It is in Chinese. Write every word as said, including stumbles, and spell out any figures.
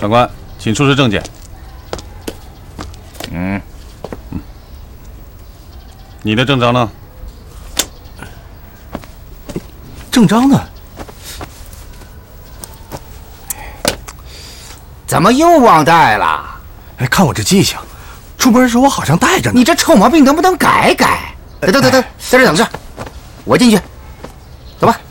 长官，请出示证件。嗯，嗯，你的证章呢？ 证章呢？ 怎么又忘带了？ 哎，看我这记性，出门时我好像带着呢。 你这臭毛病能不能改改？等等等等，在这等着，我进去。走吧。